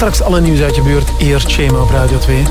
Straks alle nieuws uit je buurt. Eerst Shema op Radio 2.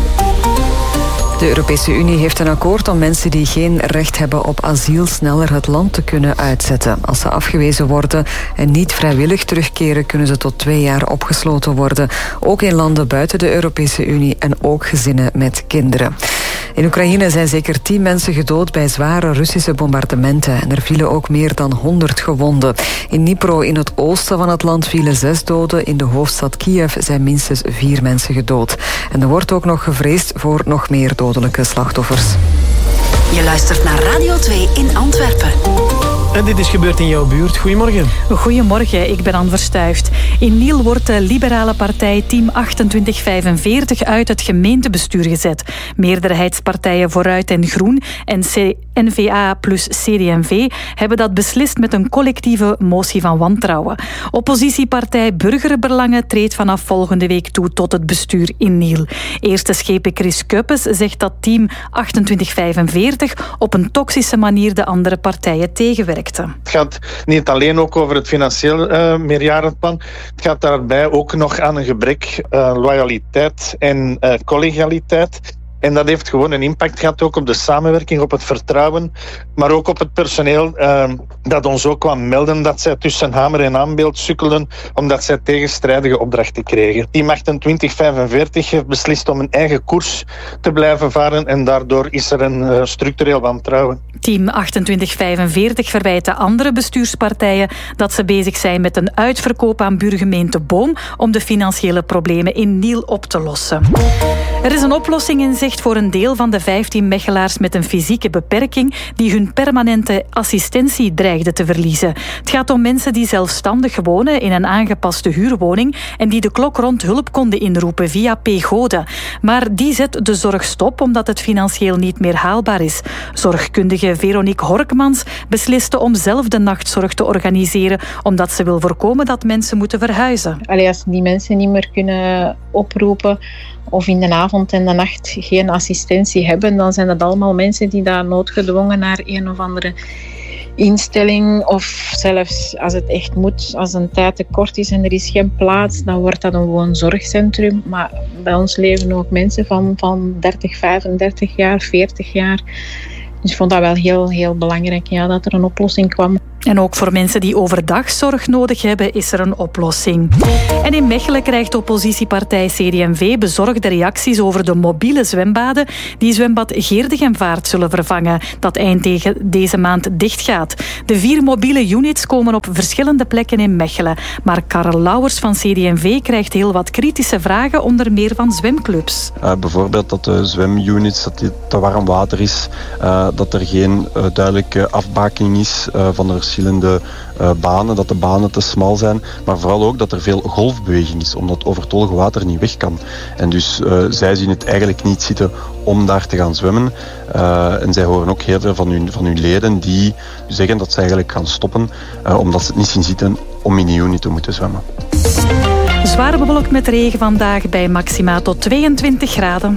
De Europese Unie heeft een akkoord om mensen die geen recht hebben op asiel sneller het land te kunnen uitzetten. Als ze afgewezen worden en niet vrijwillig terugkeren, kunnen ze tot 2 jaar opgesloten worden. Ook in landen buiten de Europese Unie en ook gezinnen met kinderen. In Oekraïne zijn zeker 10 mensen gedood bij zware Russische bombardementen. En er vielen ook meer dan 100 gewonden. In Dnipro in het oosten van het land vielen 6 doden. In de hoofdstad Kiev zijn minstens 4 mensen gedood. En er wordt ook nog gevreesd voor nog meer dodelijke slachtoffers. Je luistert naar Radio 2 in Antwerpen. En dit is gebeurd in jouw buurt. Goedemorgen. Goedemorgen, ik ben Anne Verstuift. In Niel wordt de liberale partij Team 2845 uit het gemeentebestuur gezet. Meerderheidspartijen Vooruit en Groen en N-VA plus CD&V hebben dat beslist met een collectieve motie van wantrouwen. Oppositiepartij Burgerbelangen treedt vanaf volgende week toe tot het bestuur in Niel. Eerste schepen Chris Kuppes zegt dat Team 2845 op een toxische manier de andere partijen tegenwerkt. Het gaat niet alleen ook over het financieel meerjarenplan. Het gaat daarbij ook nog aan een gebrek loyaliteit en collegialiteit. En dat heeft gewoon een impact gehad ook op de samenwerking, op het vertrouwen, maar ook op het personeel dat ons ook kwam melden dat zij tussen hamer en aanbeeld sukkelden omdat zij tegenstrijdige opdrachten kregen. Team 2845 heeft beslist om een eigen koers te blijven varen en daardoor is er een structureel wantrouwen. Team 2845 verwijt de andere bestuurspartijen dat ze bezig zijn met een uitverkoop aan buurgemeente Boom om de financiële problemen in Niel op te lossen. Er is een oplossing in zicht voor een deel van de 15 Mechelaars met een fysieke beperking die hun permanente assistentie dreigden te verliezen. Het gaat om mensen die zelfstandig wonen in een aangepaste huurwoning en die de klok rond hulp konden inroepen via P-Gode. Maar die zet de zorg stop omdat het financieel niet meer haalbaar is. Zorgkundige Veronique Horkmans besliste om zelf de nachtzorg te organiseren omdat ze wil voorkomen dat mensen moeten verhuizen. Als die mensen niet meer kunnen oproepen of in de avond en de nacht geen assistentie hebben, dan zijn dat allemaal mensen die daar noodgedwongen naar een of andere instelling, of zelfs als het echt moet, als een tijd te kort is en er is geen plaats, dan wordt dat een gewoon zorgcentrum. Maar bij ons leven ook mensen van 30, 35 jaar, 40 jaar. Dus ik vond dat wel heel, heel belangrijk dat er een oplossing kwam. En ook voor mensen die overdag zorg nodig hebben, is er een oplossing. En in Mechelen krijgt de oppositiepartij CD&V bezorgde reacties over de mobiele zwembaden die zwembad Geerdegenvaart zullen vervangen, dat eind deze maand dichtgaat. De 4 mobiele units komen op verschillende plekken in Mechelen. Maar Karel Lauwers van CD&V krijgt heel wat kritische vragen, onder meer van zwemclubs. Bijvoorbeeld dat de zwemunits, dat het te warm water is, dat er geen duidelijke afbaking is van de verschillende banen, dat de banen te smal zijn, maar vooral ook dat er veel golfbeweging is, omdat overtollig water niet weg kan. En dus zij zien het eigenlijk niet zitten om daar te gaan zwemmen. En zij horen ook heel veel van hun leden die zeggen dat ze eigenlijk gaan stoppen, omdat ze het niet zien zitten om in die unit te moeten zwemmen. Zwaar bewolkt met regen vandaag bij maxima tot 22 graden.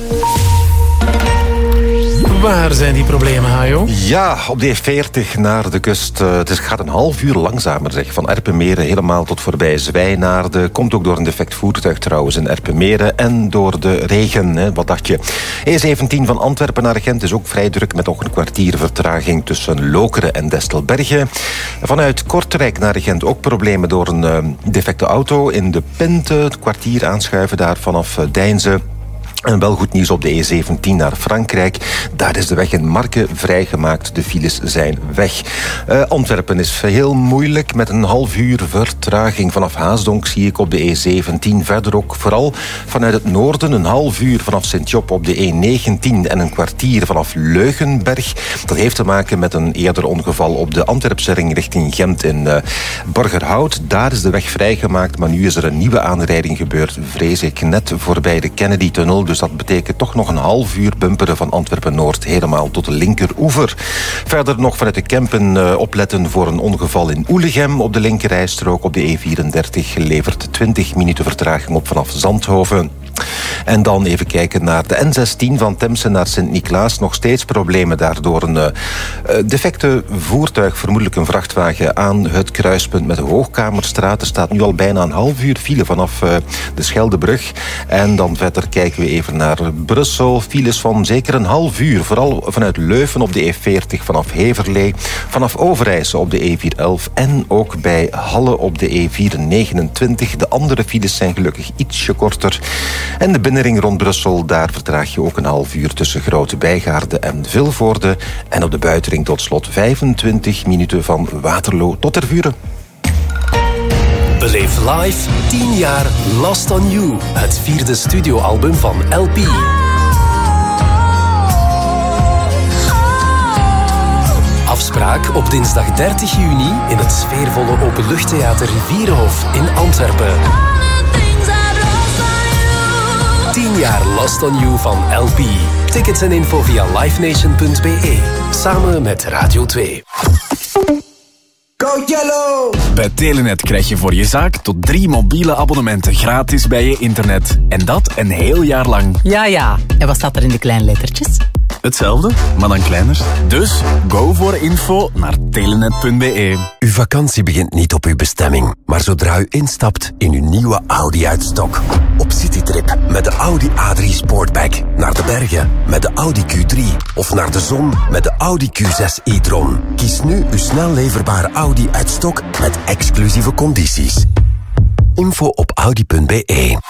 Waar zijn die problemen, Hajo? Ja, op de E40 naar de kust. Het gaat een half uur langzamer, zeg. Van Erpenmeren helemaal tot voorbij Zwijnaarden. Komt ook door een defect voertuig trouwens in Erpenmeren. En door de regen, hè. Wat dacht je? E17 van Antwerpen naar Gent is ook vrij druk met nog een kwartier vertraging tussen Lokeren en Destelbergen. Vanuit Kortrijk naar Gent ook problemen door een defecte auto in de Pinte. Het kwartier aanschuiven daar vanaf Deinze. En wel goed nieuws op de E17 naar Frankrijk. Daar is de weg in Marken vrijgemaakt. De files zijn weg. Antwerpen is heel moeilijk met een half uur vertraging. Vanaf Haasdonk zie ik op de E17. Verder ook vooral vanuit het noorden een half uur vanaf Sint-Job op de E19 en een kwartier vanaf Leugenberg. Dat heeft te maken met een eerder ongeval op de Antwerpse ring richting Gent in Borgerhout. Daar is de weg vrijgemaakt, maar nu is er een nieuwe aanrijding gebeurd, vrees ik, net voorbij de Kennedy-tunnel. Dus dat betekent toch nog een half uur bumperen van Antwerpen-Noord helemaal tot de linkeroever. Verder nog vanuit de Kempen opletten voor een ongeval in Oelegem op de linkerrijstrook. Op de E34 levert 20 minuten vertraging op vanaf Zandhoven. En dan even kijken naar de N16 van Temse naar Sint-Niklaas. Nog steeds problemen daardoor een defecte voertuig, vermoedelijk een vrachtwagen, aan het kruispunt met de Hoogkamerstraat. Er staat nu al bijna een half uur file vanaf de Scheldebrug. En dan verder kijken we even naar Brussel. Files van zeker een half uur. Vooral vanuit Leuven op de E40 vanaf Heverlee. Vanaf Overijse op de E411. En ook bij Halle op de E429. De andere files zijn gelukkig ietsje korter. En de binnenring rond Brussel, daar vertraag je ook een half uur tussen Grote Bijgaarde en Vilvoorde. En op de buitenring tot slot 25 minuten van Waterloo tot Tervuren. Beleef live 10 jaar Lost on You, het 4e studioalbum van LP. Afspraak op dinsdag 30 juni in het sfeervolle openluchttheater Rivierenhof in Antwerpen. 10 jaar Lost on You van LP. Tickets en info via livenation.be. Samen met Radio 2. Go Yellow! Bij Telenet krijg je voor je zaak tot 3 mobiele abonnementen gratis bij je internet. En dat een heel jaar lang. Ja. En wat staat er in de kleine lettertjes? Hetzelfde, maar dan kleiner. Dus go voor info naar telenet.be. Uw vakantie begint niet op uw bestemming, maar zodra u instapt in uw nieuwe Audi uit stok. Op citytrip met de Audi A3 Sportback. Naar de bergen met de Audi Q3. Of naar de zon met de Audi Q6 e-tron. Kies nu uw snel leverbare Audi uit stok met exclusieve condities. Info op audi.be.